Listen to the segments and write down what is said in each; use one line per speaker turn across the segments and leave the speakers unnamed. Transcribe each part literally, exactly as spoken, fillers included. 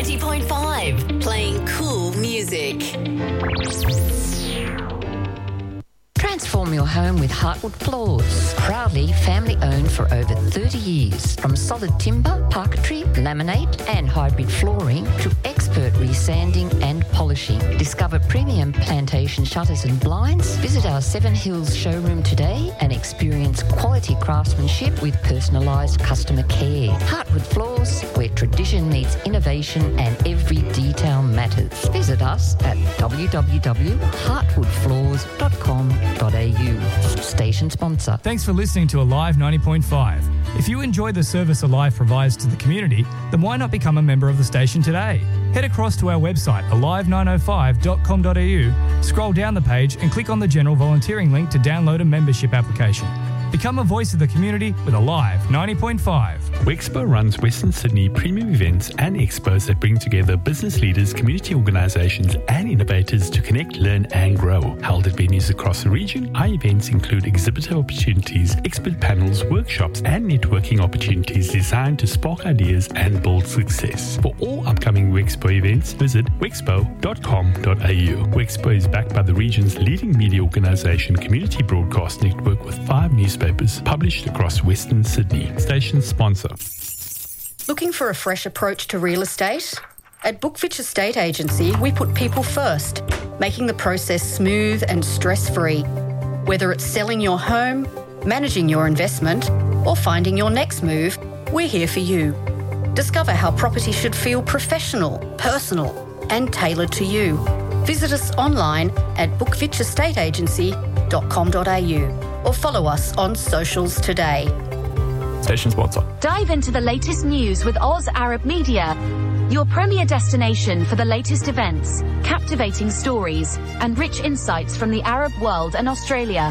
ninety point five, playing cool music.
Transform your home with Heartwood Floors. Proudly family owned for over thirty years. From solid timber, parquetry, laminate and hybrid flooring to expert resanding and polishing. Discover premium plantation shutters and blinds. Visit our Seven Hills showroom today and experience quality craftsmanship with personalised customer care. Heartwood Floors, where tradition meets innovation and every detail matters. Visit us at w w w dot heartwood floors dot com dot a u. Station sponsor.
Thanks for listening to Alive ninety point five. If you enjoy the service Alive provides to the community, then why not become a member of the station today? Head across to our website alive nine oh five dot com dot a u, scroll down the page and click on the general volunteering link to download a membership application. Become a voice of the community with Alive ninety point five.
Wexpo runs Western Sydney premium events and expos that bring together business leaders, community organisations and innovators to connect, learn and grow. Held at venues across the region, our events include exhibitor opportunities, expert panels, workshops and networking opportunities designed to spark ideas and build success. For all upcoming Wexpo events, visit wexpo dot com dot a u. Wexpo is backed by the region's leading media organisation, Community Broadcast Network, with five newspapers published across Western Sydney. Station sponsor.
Looking for a fresh approach to real estate? At Bookfitch Estate Agency, we put people first, making the process smooth and stress-free. Whether it's selling your home, managing your investment, or finding your next move, we're here for you. Discover how property should feel professional, personal, and tailored to you. Visit us online at bookfitch estate agency dot com dot a u or follow us on socials today.
Station sponsor.
Dive into the latest news with Oz Arab Media, your premier destination for the latest events, captivating stories, and rich insights from the Arab world and Australia.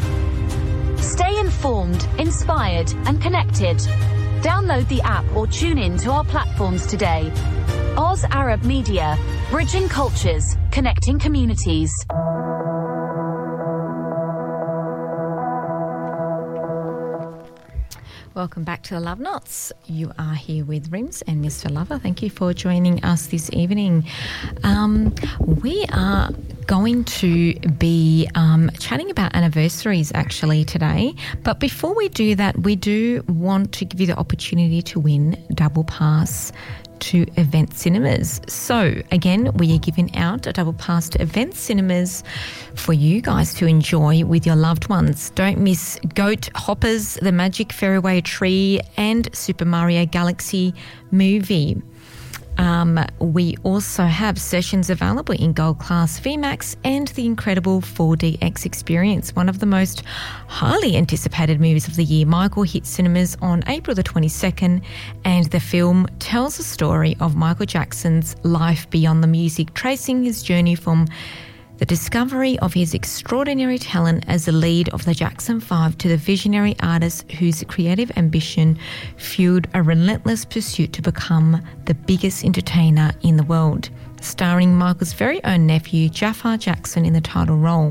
Stay informed, inspired, and connected. Download the app or tune in to our platforms today. Oz Arab Media, bridging cultures, connecting communities.
Welcome back to the Love Knots. You are here with Rims and Mister Lover. Thank you for joining us this evening. Um, we are going to be um, chatting about anniversaries actually today. But before we do that, we do want to give you the opportunity to win double pass to Event Cinemas. So again, we are giving out a double pass to Event Cinemas for you guys to enjoy with your loved ones. Don't miss Goat Hoppers, The Magic Fairway Tree and Super Mario Galaxy movie. Um, we also have sessions available in Gold Class V MAX and the incredible four D X experience, one of the most highly anticipated movies of the year. Michael hit cinemas on April the twenty-second, and the film tells the story of Michael Jackson's life beyond the music, tracing his journey from the discovery of his extraordinary talent as the lead of the Jackson Five to the visionary artist whose creative ambition fueled a relentless pursuit to become the biggest entertainer in the world. Starring Michael's very own nephew, Jafar Jackson, in the title role.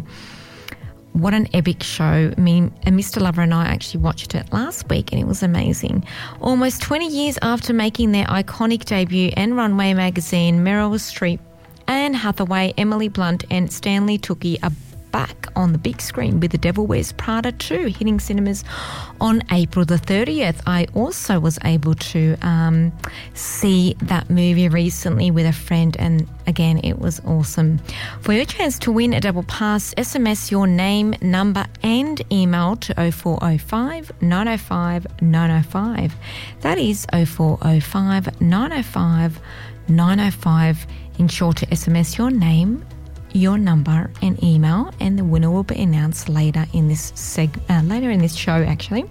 What an epic show. Me and Mister Lover and I actually watched it last week and it was amazing. Almost twenty years after making their iconic debut in Runway magazine, Meryl Streep, Anne Hathaway, Emily Blunt and Stanley Tucci are back on the big screen with The Devil Wears Prada two hitting cinemas on April the thirtieth. I also was able to um, see that movie recently with a friend and again it was awesome. For your chance to win a double pass, S M S your name, number and email to oh four oh five, nine oh five, nine oh five. That is oh four oh five, nine oh five, nine oh five. Ensure to S M S your name, your number and email, and the winner will be announced later in this seg- uh, later in this show actually.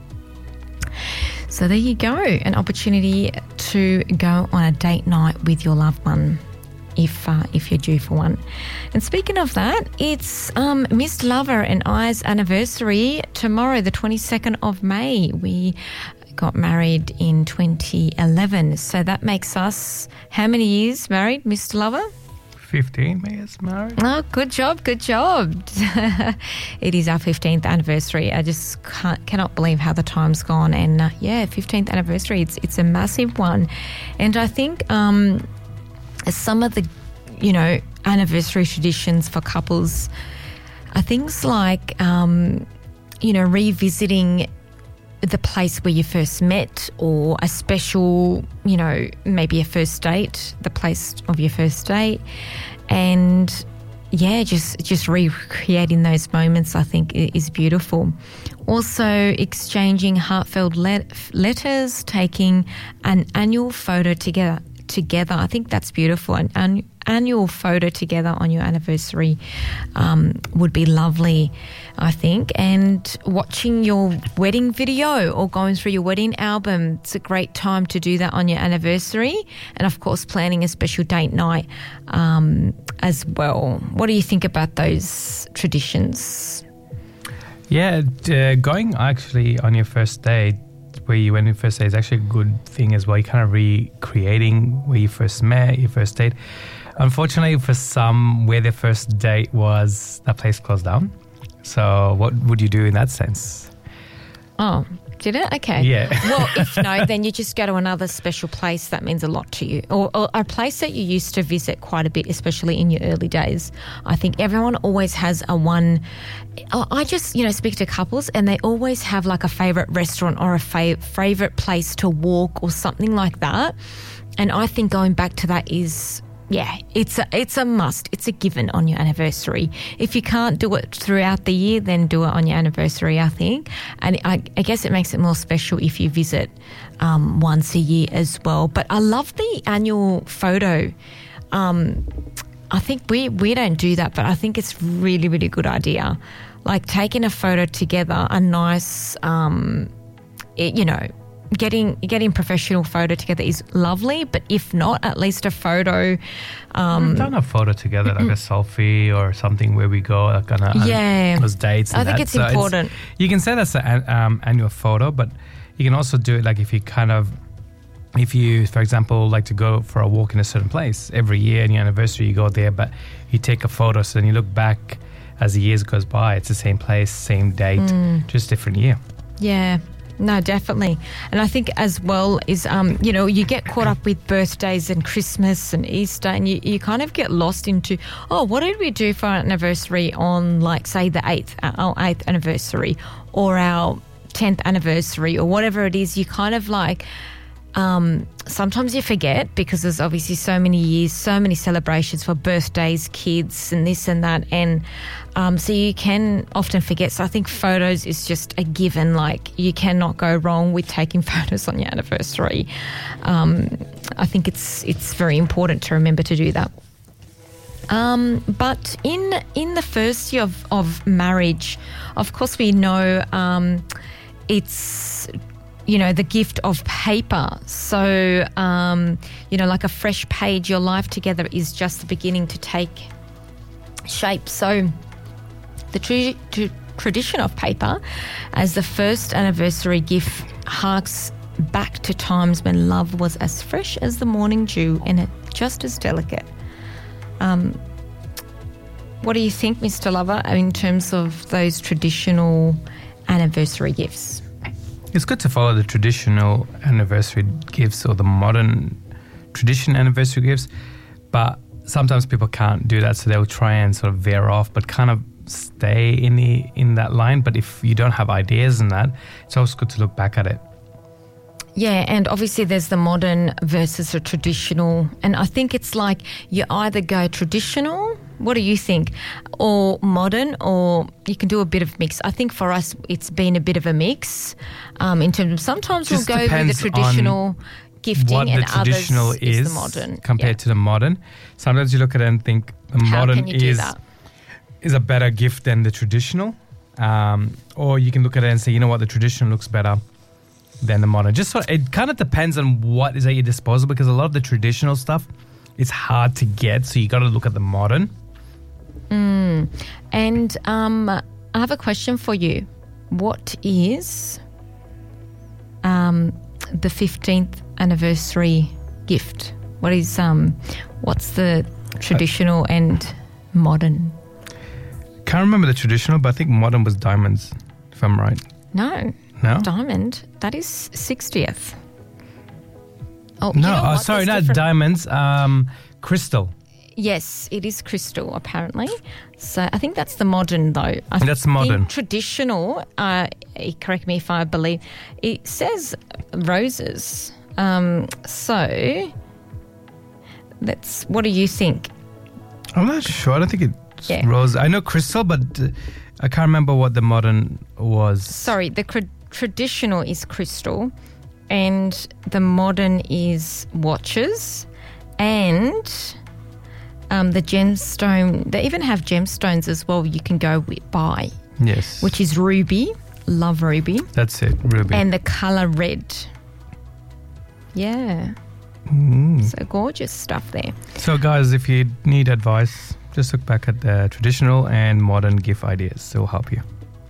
So there you go, an opportunity to go on a date night with your loved one if uh, if you're due for one. And speaking of that, it's um, Miss Lover and I's anniversary tomorrow, the twenty-second of May. We got married in twenty eleven, so that makes us how many years married, Mister Lover?
fifteen years married.
Oh, good job, good job. It is our fifteenth anniversary. I just can't, cannot believe how the time's gone. And uh, yeah, fifteenth anniversary, it's it's a massive one. And I think um, some of the, you know, anniversary traditions for couples are things like, um, you know, revisiting the place where you first met, or a special, you know, maybe a first date, the place of your first date. And yeah, just just recreating those moments, I think, is beautiful. Also, exchanging heartfelt let- letters, taking an annual photo together. Together, I think that's beautiful. An, an annual photo together on your anniversary um, would be lovely, I think. And watching your wedding video or going through your wedding album, it's a great time to do that on your anniversary. And of course, planning a special date night um, as well. What do you think about those traditions?
Yeah, uh, going actually on your first date, where you went on your first date, is actually a good thing as well. You're kind of recreating where you first met, your first date. Unfortunately, for some, where their first date was, that place closed down. So what would you do in that sense?
Oh, did it? Okay.
Yeah.
Well, if no, then you just go to another special place that means a lot to you, or, or a place that you used to visit quite a bit, especially in your early days. I think everyone always has a one. I just, you know, speak to couples and they always have like a favourite restaurant or a fa- favourite place to walk or something like that. And I think going back to that is, yeah, it's a, it's a must. It's a given on your anniversary. If you can't do it throughout the year, then do it on your anniversary, I think. And I, I guess it makes it more special if you visit um, once a year as well. But I love the annual photo. Um, I think we, we don't do that, but I think it's really, really good idea. Like taking a photo together, a nice, um, it, you know, Getting getting professional photo together is lovely, but if not, at least a photo. Um,
We've done a photo together, like a selfie or something where we go like on, a,
yeah.
on those dates. And
I think
that.
it's
so
important.
It's, you can say that's an um, annual photo, but you can also do it like if you kind of, if you, for example, like to go for a walk in a certain place every year, on your anniversary, you go there, but you take a photo, so then you look back as the years goes by, it's the same place, same date, mm. just different year.
Yeah. No, definitely. And I think as well is, um, you know, you get caught up with birthdays and Christmas and Easter, and you, you kind of get lost into, oh, what did we do for our anniversary on, like, say, the eighth, our eighth anniversary or our tenth anniversary or whatever it is. You kind of like, um, sometimes you forget because there's obviously so many years, so many celebrations for birthdays, kids and this and that. And um, so you can often forget. So I think photos is just a given. Like you cannot go wrong with taking photos on your anniversary. Um, I think it's it's very important to remember to do that. Um, but in in the first year of, of marriage, of course we know um, it's... you know, the gift of paper. So, um, you know, like a fresh page, your life together is just the beginning to take shape. So the tra- tra- tradition of paper as the first anniversary gift harks back to times when love was as fresh as the morning dew and just as delicate. Um, what do you think, Mister Lover, in terms of those traditional anniversary gifts?
It's good to follow the traditional anniversary gifts or the modern tradition anniversary gifts, but sometimes people can't do that, so they'll try and sort of veer off, but kind of stay in the in that line. But if you don't have ideas in that, it's always good to look back at it.
Yeah, and obviously there's the modern versus the traditional, and I think it's like you either go traditional, what do you think, or modern, or you can do a bit of mix. I think for us it's been a bit of a mix um, in terms of sometimes
Just
we'll go with the traditional gifting
what
and
the traditional
others
is,
is the modern.
compared
yeah.
to the modern. Sometimes you look at it and think the
How
modern
can you do
is,
that?
is a better gift than the traditional. Um, or you can look at it and say, you know what, the traditional looks better than the modern. Just sort of, it kind of depends on what is at your disposal, because a lot of the traditional stuff is hard to get, so you got to look at the modern.
Mm. And um, I have a question for you. What is um, the fifteenth anniversary gift? What is um, what's the traditional and modern?
Can't remember the traditional, but I think modern was diamonds, if I'm right.
No.
No?
Diamond, that is sixtieth. Oh,
no,
you know
oh,
what?
sorry,
There's
not
different-
diamonds. Um, crystal.
Yes, it is crystal, apparently. So I think that's the modern, though. I
That's
think
modern.
Traditional, uh, correct me if I believe, it says roses. Um, so that's, what do you think?
I'm not sure. I don't think it's
Yeah.
rose. I know crystal, but uh, I can't remember what the modern was.
Sorry, the cr- traditional is crystal and the modern is watches and um, the gemstone. They even have gemstones as well you can go with, by,
Yes.
which is ruby. Love ruby.
That's it, ruby.
And the colour red. Yeah.
Mm.
So gorgeous stuff there.
So, guys, if you need advice, just look back at the traditional and modern gift ideas. It will help you.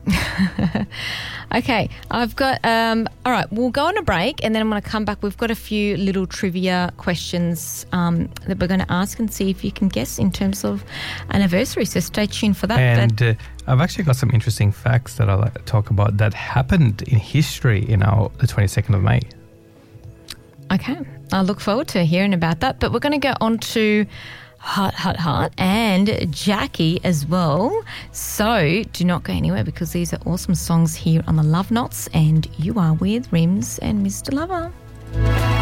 Okay, I've got, um, all right, we'll go on a break and then I'm going to come back. We've got a few little trivia questions um, that we're going to ask and see if you can guess in terms of anniversary. So stay tuned for that.
And
But-
uh, I've actually got some interesting facts that I'll like to talk about that happened in history in our the twenty-second of May.
Okay, I look forward to hearing about that. But we're going to go on to Hot, Hot, Hot and Jackie as well. So do not go anywhere because these are awesome songs here on the Love Knots and you are with Rims and Mister Lover.